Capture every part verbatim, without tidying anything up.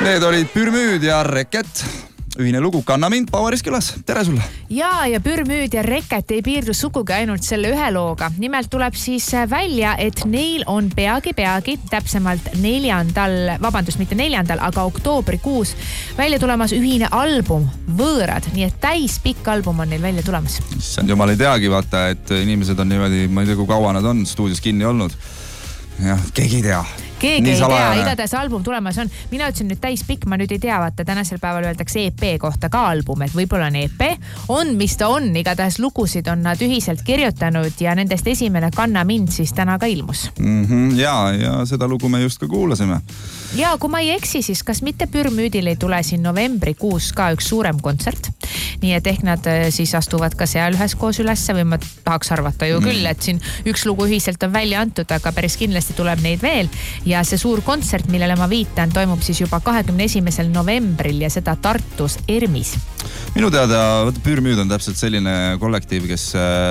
Need olid Pürmüüd ja Reket. Ühine lugu Kanna mind Poweris külas. Tere sulle! Ja, ja Pürmüüd ja Reket ei piirdu sugugi ainult selle ühe looga. Nimelt tuleb siis välja, et neil on peagi-peagi, täpsemalt neljandal, vabandust, mitte neljandal, aga oktoobrikuus välja tulemas ühine album Võõrad. Nii et täis pikk album on neil välja tulemas. Issand jumal ei teagi, vaata, et inimesed on niimoodi, ma ei tea, kui kaua nad on stuudios kinni olnud. Jah, keegi ei tea. Keegi ei tea, igatahes album tulemas on. Mina ütlesin nüüd täis pikk, ma nüüd ei tea, vaata tänasel päeval öeldakse E P kohta ka album, et võib-olla on E P. On, mis ta on, igatahes lugusid on nad ühiselt kirjutanud ja nendest esimene Kanna mind siis täna ka ilmus. Mm-hmm, ja, ja seda lugu me just ka kuulasime. Ja kui ma ei eksi, siis kas mitte Pürmüüdil ei tule siin novembrikuus ka üks suurem kontsert. Nii et ehk nad siis astuvad ka seal ühes koos ülesse või ma tahaks arvata ju küll, et siin üks lugu ühiselt on välja antud, aga päris kindlasti tuleb neid veel. Ja see suur kontsert, millele ma viitan, toimub siis juba kahekümne esimesel novembril ja seda Tartus Ermis. Minu teada, Pürmüüd on täpselt selline kollektiiv, kes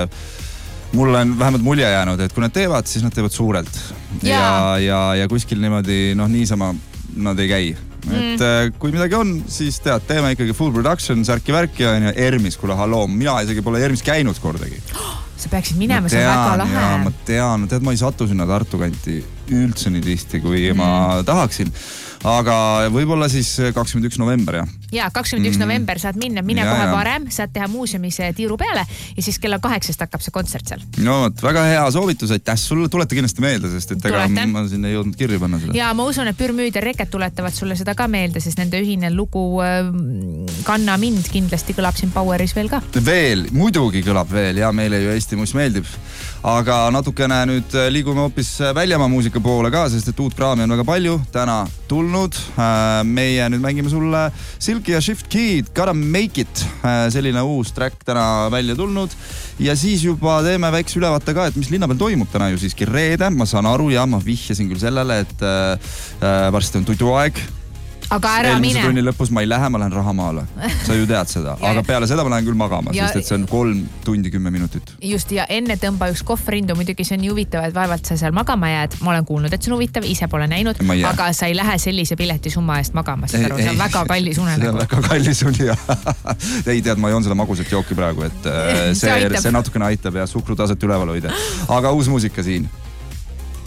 mulle on vähemalt mulje jäänud, et kui nad teevad, siis nad teevad suurelt. Ja, ja, ja, ja kuskil niimoodi, noh, niisama nad ei käi. Et mm. kui midagi on, siis tead, teeme ikkagi full production, särki-värki ja Ermis, kuule halloo, mina isegi pole Ermis käinud kordagi. Sa peaksid minema, see on väga lahe. Ja, ma tean, tead, ma ei satu sinna Tartu kanti üldse nii tihti, kui mm. ma tahaksin. Aga võibolla siis kakskümmend üks november, jah? Ja, kakskümmend üks mm. november saad minna, mine ja, kohe varem, saad teha muuseumis tiiru peale ja siis kella kaheksast hakkab see kontsert seal. No, väga hea soovitus, aitäh sulle, tulete kindlasti meelde, sest et ega ma siin ei jõudnud kirja panna seda. Ja ma usun, et Pürmüüd ja Reket tuletavad sulle seda ka meelde, sest nende ühine lugu Kanna mind kindlasti kõlab siin Poweris veel ka. Veel, muidugi kõlab veel ja meile ju Eesti muist meeldib. Aga natukene nüüd liigume hoopis väljamaa muusika poole ka, sest et uut kraami on väga palju täna tulnud. Meie nüüd mängime sulle Silky ja Shift Kid, Gotta Make It. Selline uus track täna välja tulnud. Ja siis juba teeme väikse ülevaate ka, et mis linna peal toimub täna ju siiski reede. Ma saan aru ja ma vihjasin küll sellele, et äh, varsti on tuduaeg. Aga ära Eelmise mine. tunni lõpus ma ei lähe, ma lähen rahamaale. Sa ju tead seda. Aga peale seda ma lähen küll magama, ja, sest et see on kolm tundi kümme minutit. Just, ja enne tõmba üks kohvrindu, muidugi see on nii huvitav, et vaevalt sa seal magama jääd. Ma olen kuulnud, et see on huvitav, ise pole näinud, aga sa ei lähe sellise piletisumma eest magama. See on väga kallis une. See on väga kallis une, jah. Ei tead, ma joon seda magusat jooki praegu, et see, see, see natukene aitab ja suhkrutaset üleval hoida. Aga uus muusika siin.